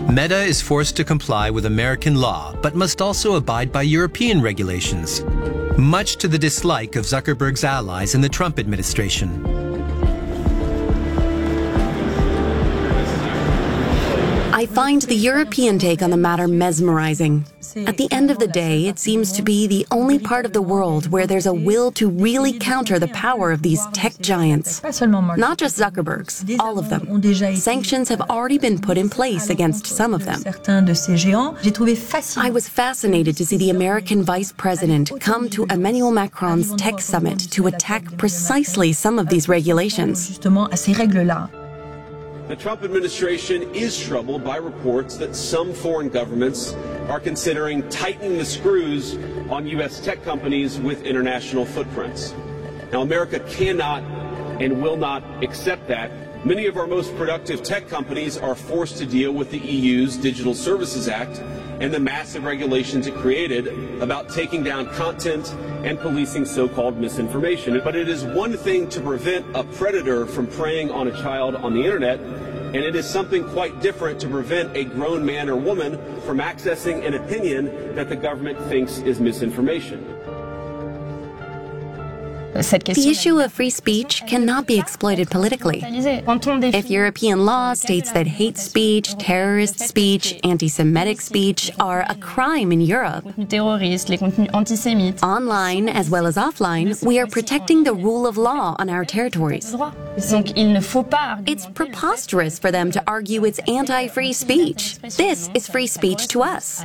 Meta is forced to comply with American law, but must also abide by European regulations, much to the dislike of Zuckerberg's allies in the Trump administration. I find the European take on the matter mesmerizing. At the end of the day, it seems to be the only part of the world where there's a will to really counter the power of these tech giants. Not just Zuckerberg's, all of them. Sanctions have already been put in place against some of them. I was fascinated to see the American vice president come to Emmanuel Macron's tech summit to attack precisely some of these regulations. The Trump administration is troubled by reports that some foreign governments are considering tightening the screws on U.S. tech companies with international footprints. Now, America cannot and will not accept that. Many of our most productive tech companies are forced to deal with the EU's Digital Services Act and the massive regulations it created about taking down content and policing so-called misinformation. But it is one thing to prevent a predator from preying on a child on the internet, and it is something quite different to prevent a grown man or woman from accessing an opinion that the government thinks is misinformation. The issue of free speech cannot be exploited politically. If European law states that hate speech, terrorist speech, anti-Semitic speech are a crime in Europe, online as well as offline, we are protecting the rule of law on our territories. It's preposterous for them to argue it's anti-free speech. This is free speech to us.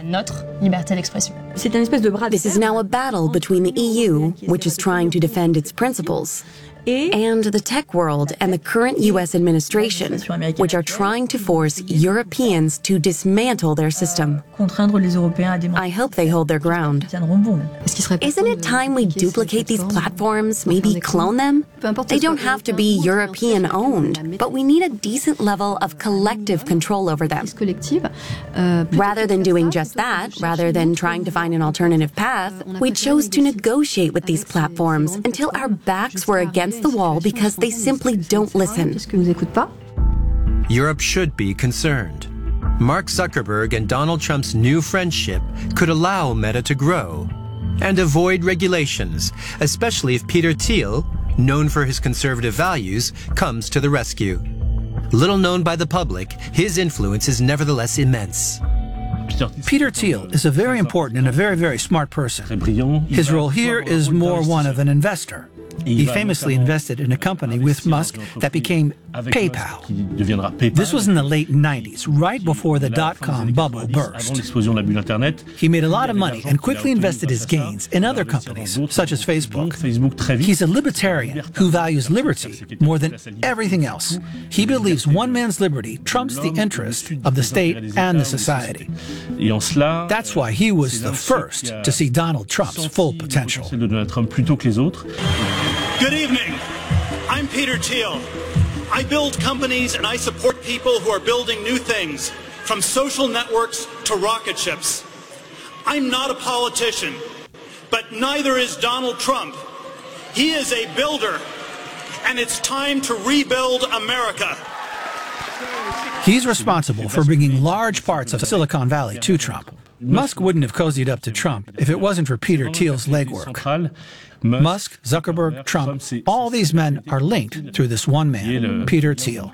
This is now a battle between the EU, which is trying to defend its principles, and the tech world and the current U.S. administration, which are trying to force Europeans to dismantle their system. I hope they hold their ground. Isn't it time we duplicate these platforms, maybe clone them? They don't have to be European-owned, but we need a decent level of collective control over them. Rather than doing just that, rather than trying to find an alternative path, we chose to negotiate with these platforms until our backs were against the wall because they simply don't listen. Europe should be concerned. Mark Zuckerberg and Donald Trump's new friendship could allow Meta to grow and avoid regulations, especially if Peter Thiel, known for his conservative values, comes to the rescue. Little known by the public, his influence is nevertheless immense. Peter Thiel is a very important and a very, very smart person. His role here is more one of an investor. He famously invested in a company with Musk that became PayPal. This was in the late 90s, right before the dot-com bubble burst. He made a lot of money and quickly invested his gains in other companies, such as Facebook. He's a libertarian who values liberty more than everything else. He believes one man's liberty trumps the interest of the state and the society. That's why he was the first to see Donald Trump's full potential. Good evening. I'm Peter Thiel. I build companies and I support people who are building new things, from social networks to rocket ships. I'm not a politician, but neither is Donald Trump. He is a builder, and it's time to rebuild America. He's responsible for bringing large parts of Silicon Valley to Trump. Musk wouldn't have cozied up to Trump if it wasn't for Peter Thiel's legwork. Musk, Zuckerberg, Trump, all these men are linked through this one man, Peter Thiel.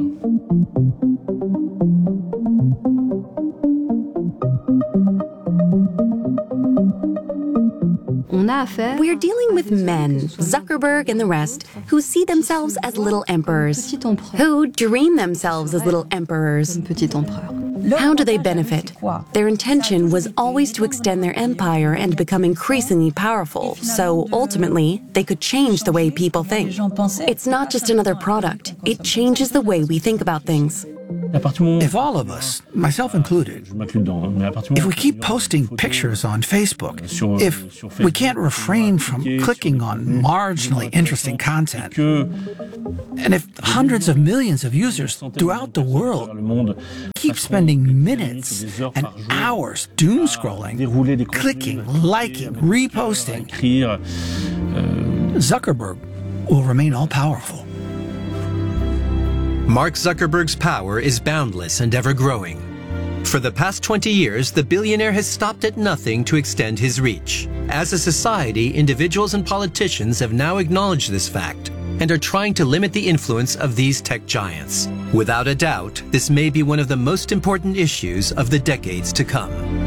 We're dealing with men, Zuckerberg and the rest, who see themselves as little emperors, who dream themselves as little emperors. How do they benefit? Their intention was always to extend their empire and become increasingly powerful, so ultimately, they could change the way people think. It's not just another product, it changes the way we think about things. If all of us, myself included, if we keep posting pictures on Facebook, if we can't refrain from clicking on marginally interesting content, and if hundreds of millions of users throughout the world keep spending minutes and hours doom scrolling, clicking, liking, reposting, Zuckerberg will remain all-powerful. Mark Zuckerberg's power is boundless and ever-growing. For the past 20 years, the billionaire has stopped at nothing to extend his reach. As a society, individuals and politicians have now acknowledged this fact and are trying to limit the influence of these tech giants. Without a doubt, this may be one of the most important issues of the decades to come.